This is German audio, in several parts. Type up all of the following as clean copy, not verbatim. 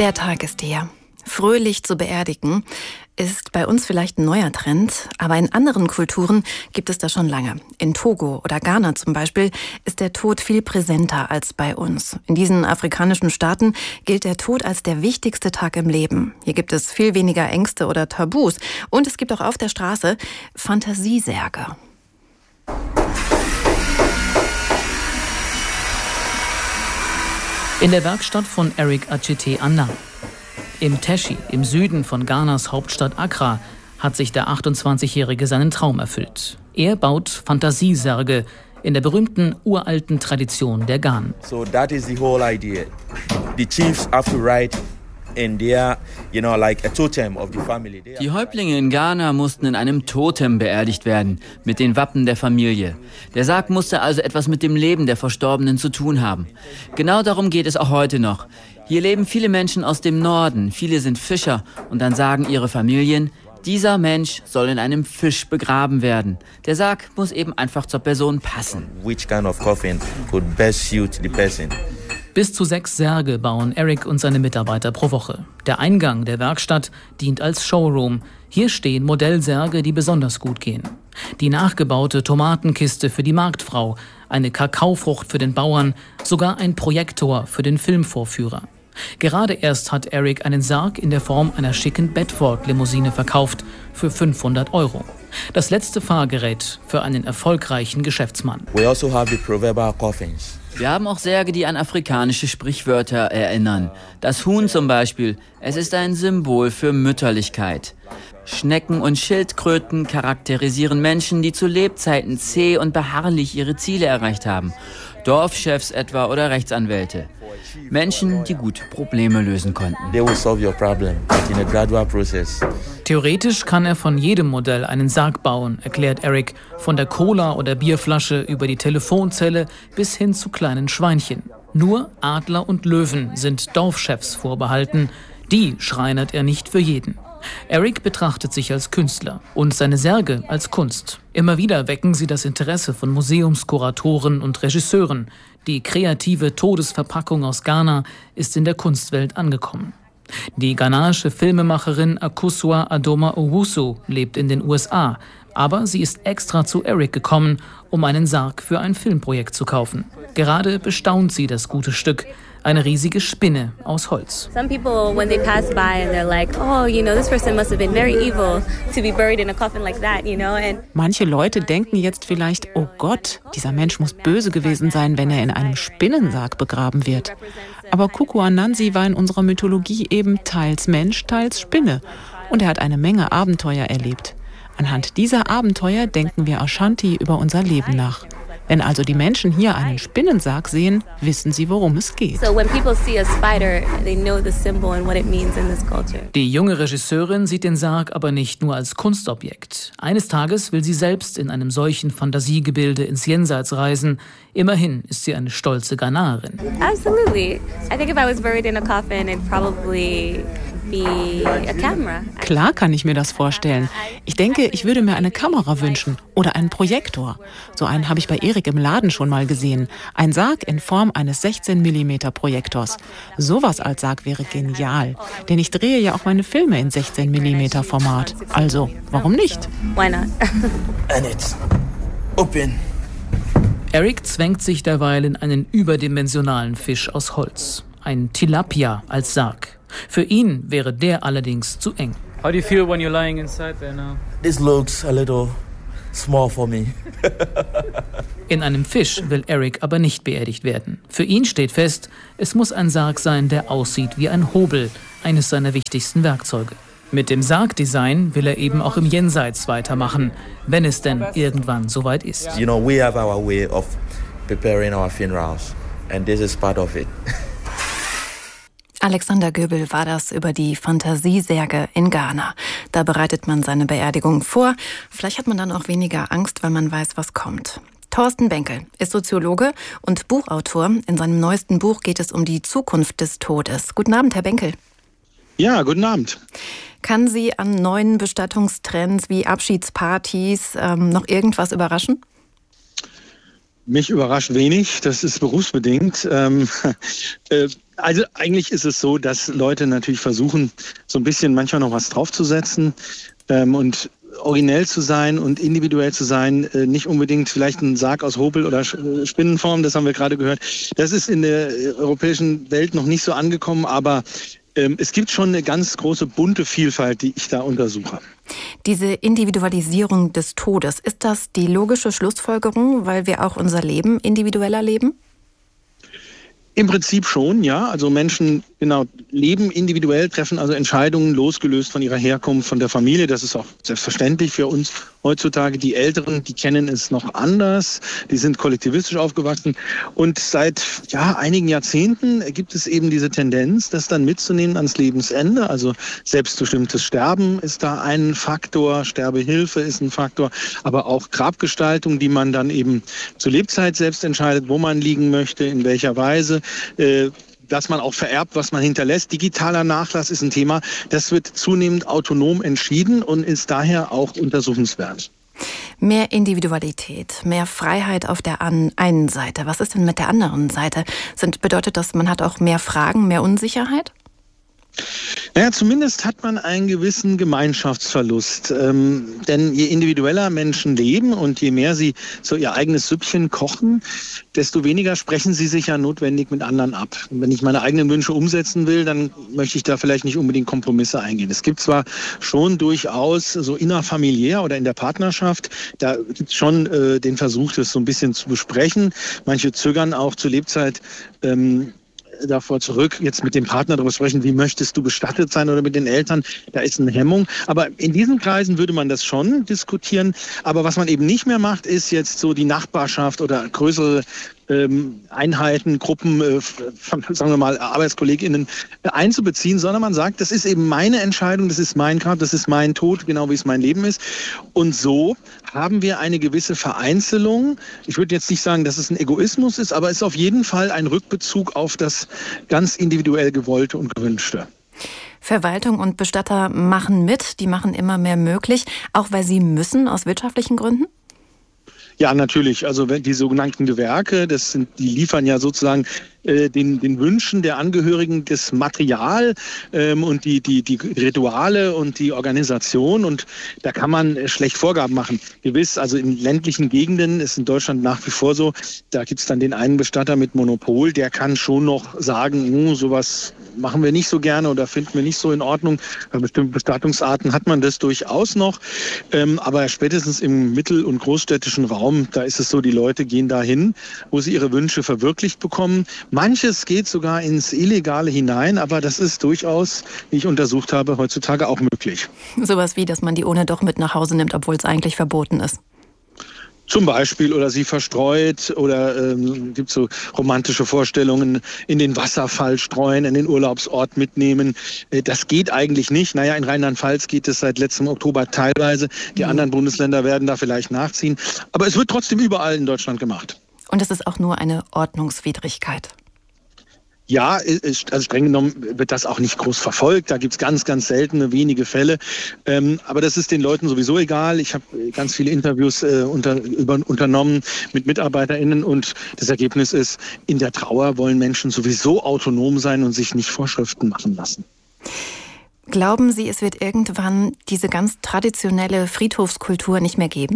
Der Tag ist hier. Fröhlich zu beerdigen ist bei uns vielleicht ein neuer Trend, aber in anderen Kulturen gibt es das schon lange. In Togo oder Ghana zum Beispiel ist der Tod viel präsenter als bei uns. In diesen afrikanischen Staaten gilt der Tod als der wichtigste Tag im Leben. Hier gibt es viel weniger Ängste oder Tabus. Und es gibt auch auf der Straße Fantasiesärge. In der Werkstatt von Eric Achete Anna. Im Teshi, im Süden von Ghanas Hauptstadt Accra, hat sich der 28-Jährige seinen Traum erfüllt. Er baut Fantasiesärge in der berühmten uralten Tradition der Ghan. So that is the whole idea. The chiefs have to write in their, like a totem of the family. Die Häuptlinge in Ghana mussten in einem Totem beerdigt werden, mit den Wappen der Familie. Der Sarg musste also etwas mit dem Leben der Verstorbenen zu tun haben. Genau darum geht es auch heute noch. Hier leben viele Menschen aus dem Norden, viele sind Fischer und dann sagen ihre Familien, dieser Mensch soll in einem Fisch begraben werden. Der Sarg muss eben einfach zur Person passen. Which kind of coffin could best suit the person? Bis zu 6 Särge bauen Eric und seine Mitarbeiter pro Woche. Der Eingang der Werkstatt dient als Showroom. Hier stehen Modellsärge, die besonders gut gehen. Die nachgebaute Tomatenkiste für die Marktfrau, eine Kakaofrucht für den Bauern, sogar ein Projektor für den Filmvorführer. Gerade erst hat Eric einen Sarg in der Form einer schicken Bedford-Limousine verkauft für 500 €. Das letzte Fahrgerät für einen erfolgreichen Geschäftsmann. We also have the proverbial coffins. Wir haben auch Särge, die an afrikanische Sprichwörter erinnern. Das Huhn zum Beispiel, es ist ein Symbol für Mütterlichkeit. Schnecken und Schildkröten charakterisieren Menschen, die zu Lebzeiten zäh und beharrlich ihre Ziele erreicht haben. Dorfchefs etwa oder Rechtsanwälte. Menschen, die gut Probleme lösen konnten. They will solve your problem in a gradual process. Theoretisch kann er von jedem Modell einen Sarg bauen, erklärt Eric. Von der Cola- oder Bierflasche über die Telefonzelle bis hin zu kleinen Schweinchen. Nur Adler und Löwen sind Dorfchefs vorbehalten. Die schreinert er nicht für jeden. Eric betrachtet sich als Künstler und seine Särge als Kunst. Immer wieder wecken sie das Interesse von Museumskuratoren und Regisseuren. Die kreative Todesverpackung aus Ghana ist in der Kunstwelt angekommen. Die ghanaische Filmemacherin Akosua Adoma Owusu lebt in den USA. Aber sie ist extra zu Eric gekommen, um einen Sarg für ein Filmprojekt zu kaufen. Gerade bestaunt sie das gute Stück. Eine riesige Spinne aus Holz. Some people, when they pass by and they're like, oh, this person must have been very evil to be buried in a coffin like that, And manche Leute denken jetzt vielleicht, oh Gott, dieser Mensch muss böse gewesen sein, wenn er in einem Spinnensarg begraben wird. Aber Kuku Anansi war in unserer Mythologie eben teils Mensch, teils Spinne. Und er hat eine Menge Abenteuer erlebt. Anhand dieser Abenteuer denken wir Ashanti über unser Leben nach. Wenn also die Menschen hier einen Spinnensarg sehen, wissen sie, worum es geht. Die junge Regisseurin sieht den Sarg aber nicht nur als Kunstobjekt. Eines Tages will sie selbst in einem solchen Fantasiegebilde ins Jenseits reisen. Immerhin ist sie eine stolze Ghanaerin. Absolutely. I think if I was buried in a coffin, it'd probably be a camera. Klar kann ich mir das vorstellen. Ich denke, ich würde mir eine Kamera wünschen oder einen Projektor. So einen habe ich bei Erik im Laden schon mal gesehen. Ein Sarg in Form eines 16 mm Projektors. Sowas als Sarg wäre genial. Denn ich drehe ja auch meine Filme in 16 mm Format. Also, warum nicht? Why not? And it's open. Eric zwängt sich derweil in einen überdimensionalen Fisch aus Holz. Ein Tilapia als Sarg. Für ihn wäre der allerdings zu eng. How do you feel when you're lying inside there now? This looks a little small for me. In einem Fisch will Eric aber nicht beerdigt werden. Für ihn steht fest, es muss ein Sarg sein, der aussieht wie ein Hobel, eines seiner wichtigsten Werkzeuge. Mit dem Sargdesign will er eben auch im Jenseits weitermachen, wenn es denn irgendwann soweit ist. We have our way of preparing our funerals and this is part of it. Alexander Göbel war das über die Fantasiesärge in Ghana. Da bereitet man seine Beerdigung vor. Vielleicht hat man dann auch weniger Angst, weil man weiß, was kommt. Thorsten Benkel ist Soziologe und Buchautor. In seinem neuesten Buch geht es um die Zukunft des Todes. Guten Abend, Herr Benkel. Ja, guten Abend. Kann Sie an neuen Bestattungstrends wie Abschiedspartys noch irgendwas überraschen? Mich überrascht wenig, das ist berufsbedingt. Also eigentlich ist es so, dass Leute natürlich versuchen, so ein bisschen manchmal noch was draufzusetzen und originell zu sein und individuell zu sein, nicht unbedingt vielleicht ein Sarg aus Hobel oder Spinnenform, das haben wir gerade gehört. Das ist in der europäischen Welt noch nicht so angekommen, aber es gibt schon eine ganz große bunte Vielfalt, die ich da untersuche. Diese Individualisierung des Todes, ist das die logische Schlussfolgerung, weil wir auch unser Leben individueller leben? Im Prinzip schon, ja. Also Menschen leben individuell, treffen also Entscheidungen losgelöst von ihrer Herkunft, von der Familie. Das ist auch selbstverständlich für uns heutzutage. Die Älteren, die kennen es noch anders. Die sind kollektivistisch aufgewachsen. Und seit einigen Jahrzehnten gibt es eben diese Tendenz, das dann mitzunehmen ans Lebensende. Also selbstbestimmtes Sterben ist da ein Faktor, Sterbehilfe ist ein Faktor, aber auch Grabgestaltung, die man dann eben zur Lebzeit selbst entscheidet, wo man liegen möchte, in welcher Weise. Dass man auch vererbt, was man hinterlässt. Digitaler Nachlass ist ein Thema, das wird zunehmend autonom entschieden und ist daher auch untersuchenswert. Mehr Individualität, mehr Freiheit auf der einen Seite. Was ist denn mit der anderen Seite? Bedeutet das, man hat auch mehr Fragen, mehr Unsicherheit? Naja, zumindest hat man einen gewissen Gemeinschaftsverlust. Denn je individueller Menschen leben und je mehr sie so ihr eigenes Süppchen kochen, desto weniger sprechen sie sich ja notwendig mit anderen ab. Und wenn ich meine eigenen Wünsche umsetzen will, dann möchte ich da vielleicht nicht unbedingt Kompromisse eingehen. Es gibt zwar schon durchaus so innerfamiliär oder in der Partnerschaft, da gibt es schon den Versuch, das so ein bisschen zu besprechen. Manche zögern auch zur Lebzeit davor zurück, jetzt mit dem Partner darüber sprechen, wie möchtest du bestattet sein oder mit den Eltern, da ist eine Hemmung. Aber in diesen Kreisen würde man das schon diskutieren. Aber was man eben nicht mehr macht, ist jetzt so die Nachbarschaft oder größere Einheiten, Gruppen, sagen wir mal ArbeitskollegInnen einzubeziehen, sondern man sagt, das ist eben meine Entscheidung, das ist mein Grab, das ist mein Tod, genau wie es mein Leben ist. Und so haben wir eine gewisse Vereinzelung. Ich würde jetzt nicht sagen, dass es ein Egoismus ist, aber es ist auf jeden Fall ein Rückbezug auf das ganz individuell Gewollte und Gewünschte. Verwaltung und Bestatter machen mit, die machen immer mehr möglich, auch weil sie müssen, aus wirtschaftlichen Gründen? Ja, natürlich. Also die sogenannten Gewerke, die liefern ja sozusagen den Wünschen der Angehörigen das Material und die Rituale und die Organisation. Und da kann man schlecht Vorgaben machen. Gewiss, also in ländlichen Gegenden ist in Deutschland nach wie vor so, da gibt's dann den einen Bestatter mit Monopol, der kann schon noch sagen, sowas machen wir nicht so gerne oder finden wir nicht so in Ordnung. Bei bestimmten Bestattungsarten hat man das durchaus noch. Aber spätestens im mittel- und großstädtischen Raum, da ist es so, die Leute gehen dahin, wo sie ihre Wünsche verwirklicht bekommen. Manches geht sogar ins Illegale hinein, aber das ist durchaus, wie ich untersucht habe, heutzutage auch möglich. Sowas wie, dass man die Urne doch mit nach Hause nimmt, obwohl es eigentlich verboten ist. Zum Beispiel, oder sie verstreut, oder gibt so romantische Vorstellungen, in den Wasserfall streuen, in den Urlaubsort mitnehmen. Das geht eigentlich nicht. Naja, in Rheinland-Pfalz geht es seit letztem Oktober teilweise. Die anderen Bundesländer werden da vielleicht nachziehen. Aber es wird trotzdem überall in Deutschland gemacht. Und es ist auch nur eine Ordnungswidrigkeit. Ja, also streng genommen wird das auch nicht groß verfolgt. Da gibt's ganz, ganz seltene, wenige Fälle. Aber das ist den Leuten sowieso egal. Ich habe ganz viele Interviews unternommen mit MitarbeiterInnen und das Ergebnis ist, in der Trauer wollen Menschen sowieso autonom sein und sich nicht Vorschriften machen lassen. Glauben Sie, es wird irgendwann diese ganz traditionelle Friedhofskultur nicht mehr geben?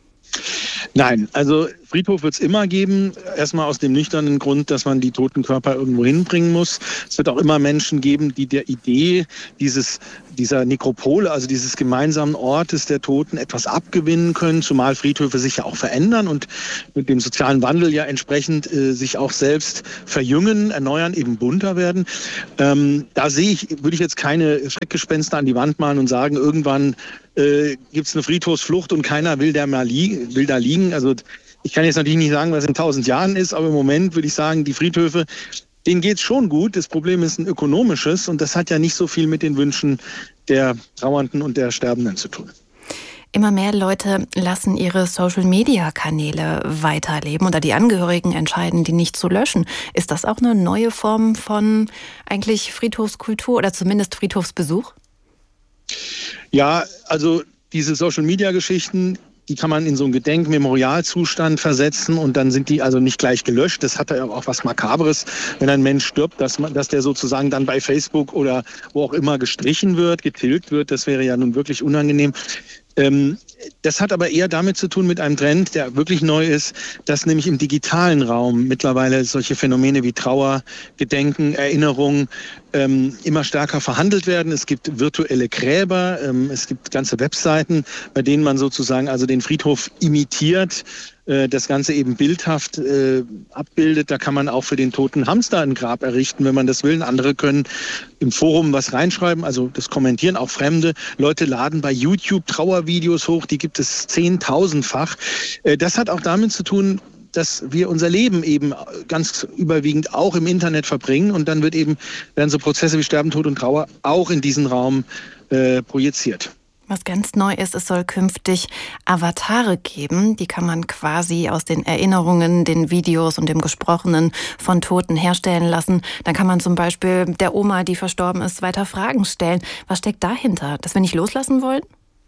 Nein, also Friedhof wird es immer geben. Erstmal aus dem nüchternen Grund, dass man die toten Körper irgendwo hinbringen muss. Es wird auch immer Menschen geben, die der Idee dieser Nekropole, also dieses gemeinsamen Ortes der Toten, etwas abgewinnen können, zumal Friedhöfe sich ja auch verändern und mit dem sozialen Wandel ja entsprechend sich auch selbst verjüngen, erneuern, eben bunter werden. Da würde ich jetzt keine Schreckgespenster an die Wand malen und sagen, irgendwann gibt es eine Friedhofsflucht und keiner will da liegen. Also ich kann jetzt natürlich nicht sagen, was in 1000 Jahren ist, aber im Moment würde ich sagen, die Friedhöfe, denen geht's schon gut. Das Problem ist ein ökonomisches und das hat ja nicht so viel mit den Wünschen der Trauernden und der Sterbenden zu tun. Immer mehr Leute lassen ihre Social-Media-Kanäle weiterleben oder die Angehörigen entscheiden, die nicht zu löschen. Ist das auch eine neue Form von eigentlich Friedhofskultur oder zumindest Friedhofsbesuch? Ja, also diese Social-Media-Geschichten, die kann man in so einen Gedenkmemorialzustand versetzen und dann sind die also nicht gleich gelöscht. Das hat ja auch was Makabres, wenn ein Mensch stirbt, dass der sozusagen dann bei Facebook oder wo auch immer gestrichen wird, getilgt wird. Das wäre ja nun wirklich unangenehm. Das hat aber eher damit zu tun mit einem Trend, der wirklich neu ist, dass nämlich im digitalen Raum mittlerweile solche Phänomene wie Trauer, Gedenken, Erinnerung immer stärker verhandelt werden. Es gibt virtuelle Gräber, es gibt ganze Webseiten, bei denen man sozusagen also den Friedhof imitiert, das Ganze eben bildhaft abbildet. Da kann man auch für den toten Hamster ein Grab errichten, wenn man das will. Andere können im Forum was reinschreiben, also das kommentieren auch Fremde. Leute laden bei YouTube Trauervideos hoch, die gibt es 10.000-fach. Das hat auch damit zu tun, dass wir unser Leben eben ganz überwiegend auch im Internet verbringen und dann werden so Prozesse wie Sterben, Tod und Trauer auch in diesen Raum projiziert. Was ganz neu ist, es soll künftig Avatare geben. Die kann man quasi aus den Erinnerungen, den Videos und dem Gesprochenen von Toten herstellen lassen. Dann kann man zum Beispiel der Oma, die verstorben ist, weiter Fragen stellen. Was steckt dahinter? Dass wir nicht loslassen wollen?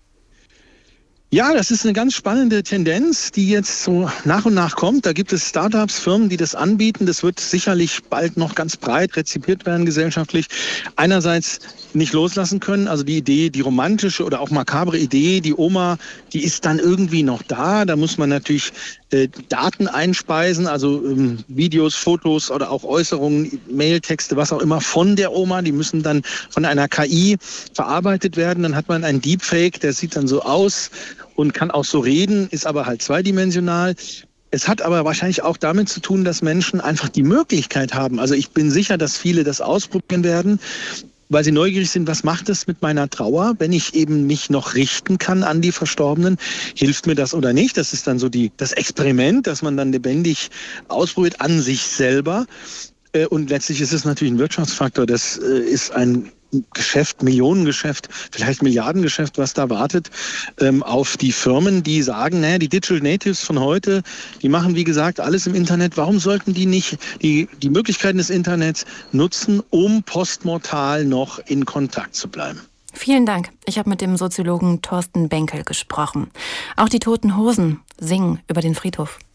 Ja, das ist eine ganz spannende Tendenz, die jetzt so nach und nach kommt. Da gibt es Startups, Firmen, die das anbieten. Das wird sicherlich bald noch ganz breit rezipiert werden gesellschaftlich. Einerseits nicht loslassen können, also die Idee, die romantische oder auch makabre Idee, die Oma, die ist dann irgendwie noch da. Da muss man natürlich Daten einspeisen, also Videos, Fotos oder auch Äußerungen, Mailtexte, was auch immer von der Oma. Die müssen dann von einer KI verarbeitet werden. Dann hat man einen Deepfake, der sieht dann so aus und kann auch so reden, ist aber halt zweidimensional. Es hat aber wahrscheinlich auch damit zu tun, dass Menschen einfach die Möglichkeit haben. Also ich bin sicher, dass viele das ausprobieren werden, weil sie neugierig sind, was macht es mit meiner Trauer, wenn ich eben mich noch richten kann an die Verstorbenen. Hilft mir das oder nicht? Das ist dann so das Experiment, das man dann lebendig ausprobiert an sich selber. Und letztlich ist es natürlich ein Wirtschaftsfaktor. Das ist ein Geschäft, Millionengeschäft, vielleicht Milliardengeschäft, was da wartet auf die Firmen, die sagen, naja, die Digital Natives von heute, die machen, wie gesagt, alles im Internet. Warum sollten die nicht die Möglichkeiten des Internets nutzen, um postmortal noch in Kontakt zu bleiben? Vielen Dank. Ich habe mit dem Soziologen Thorsten Benkel gesprochen. Auch die Toten Hosen singen über den Friedhof.